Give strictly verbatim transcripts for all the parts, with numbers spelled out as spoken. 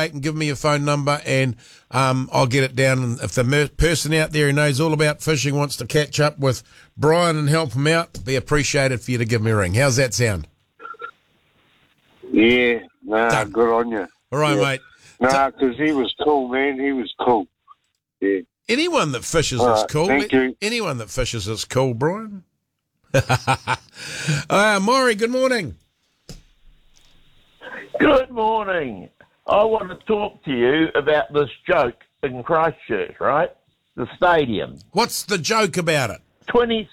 and give me your phone number, and um, I'll get it down. And if the mer- person out there who knows all about fishing wants to catch up with Brian and help him out, it'd be appreciated for you to give me a ring. How's that sound? Yeah, nah, Done. good on you. All right, yeah. mate. Nah, because he was cool, man. He was cool. Yeah. Anyone that fishes All is right, cool. thank you. Anyone that fishes is cool, Brian. uh, Maury, good morning. Good morning. I want to talk to you about this joke in Christchurch, right? The stadium. What's the joke about it? twenty,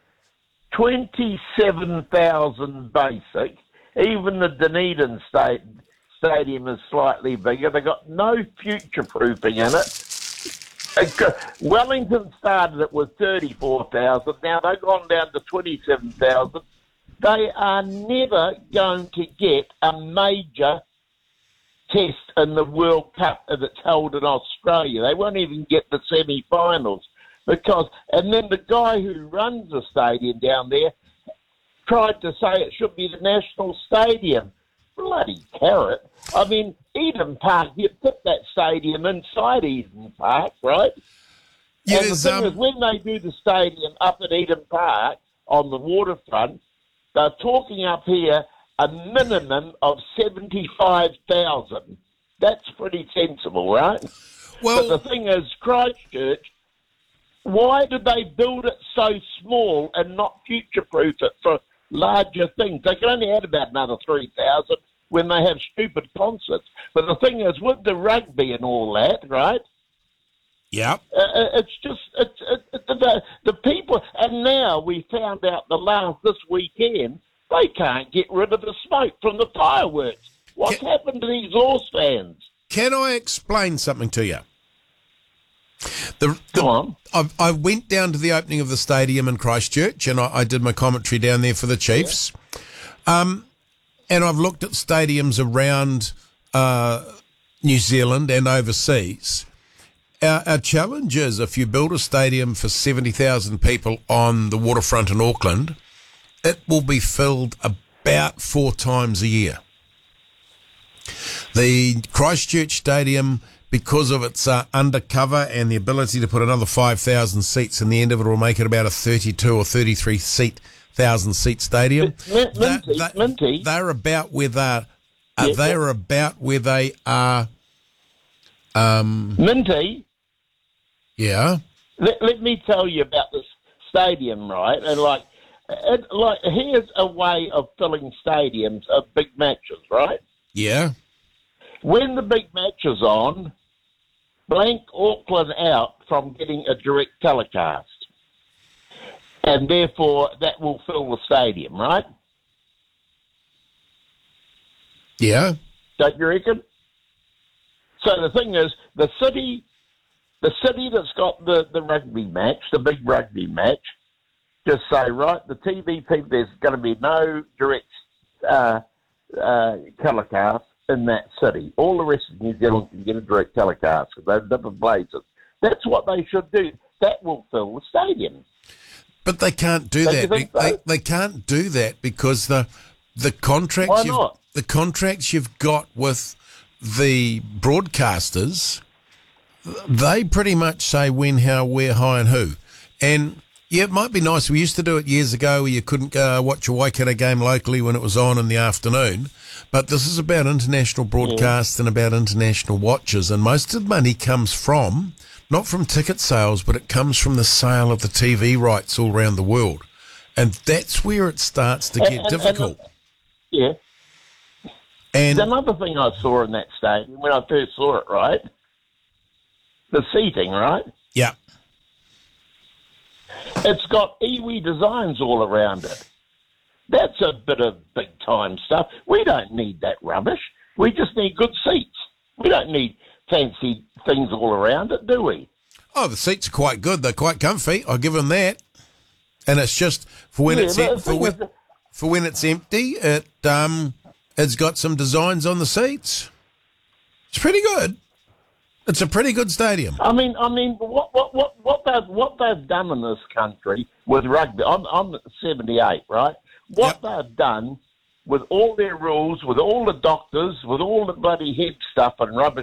twenty-seven thousand basic. Even the Dunedin sta- stadium is slightly bigger. They got no future-proofing in it. Wellington started it with thirty-four thousand. Now they've gone down to twenty-seven thousand. They are never going to get a major test in the World Cup if it's held in Australia. They won't even get the semi-finals because, and then the guy who runs the stadium down there tried to say it should be the National Stadium. Bloody carrot. I mean, Eden Park, you put that stadium inside Eden Park, right? Yeah, and the thing um... is, when they do the stadium up at Eden Park on the waterfront, they're talking up here a minimum of seventy-five thousand. That's pretty sensible, right? Well, but the thing is, Christchurch, why did they build it so small and not future-proof it for larger things? They can only add about another three thousand when they have stupid concerts. But the thing is, with the rugby and all that, right? Yeah. Uh, it's just it's, it, the, the people, and now we found out the last this weekend they can't get rid of the smoke from the fireworks. What's can, happened to these Horse fans? Can I explain something to you? The, the, Come on. I, I went down to the opening of the stadium in Christchurch, and I, I did my commentary down there for the Chiefs. Yeah. Um, and I've looked at stadiums around uh, New Zealand and overseas. Our, our challenge is if you build a stadium for seventy thousand people on the waterfront in Auckland, it will be filled about four times a year. The Christchurch Stadium, because of its uh, undercover and the ability to put another five thousand seats in the end of it, will make it about a thirty-two or thirty-three seat, thousand seat stadium. Minty, they, they, Minty. They're about where they are. Uh, yeah, they're yeah. about where they are. Um, Minty. Yeah. Let, let me tell you about this stadium, right? And like, it, like here's a way of filling stadiums of big matches, right? Yeah. When the big match is on, blank Auckland out from getting a direct telecast. And therefore, that will fill the stadium, right? Yeah. Don't you reckon? So the thing is, the city, the city that's got the, the rugby match, the big rugby match, just say, right, the T V people, there's going to be no direct uh, uh, telecast in that city. All the rest of New Zealand can get a direct telecast because they're different places. That's what they should do. That will fill the stadium. But they can't do Don't that. you think They, so? they can't do that because the the contracts Why you've, not? the contracts you've got with the broadcasters, they pretty much say when, how, where, how, and who. And yeah, it might be nice. We used to do it years ago where you couldn't uh, watch a Waikato game locally when it was on in the afternoon. But this is about international broadcasts yeah. and about international watches, and most of the money comes from, not from ticket sales, but it comes from the sale of the T V rights all around the world. And that's where it starts to get and, and, difficult. And, yeah. And There's another thing I saw in that stadium when I first saw it, right? The seating, right? yeah. It's got iwi designs all around it. That's a bit of big-time stuff. We don't need that rubbish. We just need good seats. We don't need fancy things all around it, do we? Oh, the seats are quite good. They're quite comfy. I'll give them that. And it's just for when Yeah, it's but em- the for thing when, is- for when it's empty. It um it's got some designs on the seats. It's pretty good. It's a pretty good stadium. I mean, I mean, what what what what they've what they've done in this country with rugby. I'm I'm seventy-eight, right? What Yep. they've done with all their rules, with all the doctors, with all the bloody head stuff and rubbish